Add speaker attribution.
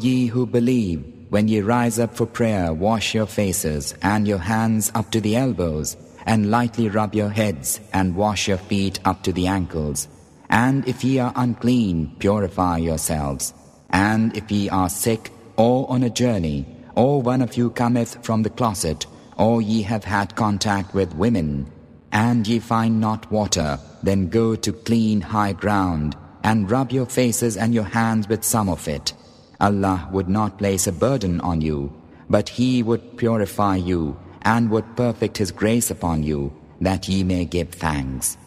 Speaker 1: Ye who believe, when ye rise up for prayer, wash your faces and your hands up to the elbows, and lightly rub your heads, and wash your feet up to the ankles. And if ye are unclean, purify yourselves. And if ye are sick, or on a journey, or one of you cometh from the closet, or ye have had contact with women, and ye find not water, then go to clean high ground, and rub your faces and your hands with some of it. Allah would not place a burden on you, but He would purify you, and would perfect His grace upon you, that ye may give thanks.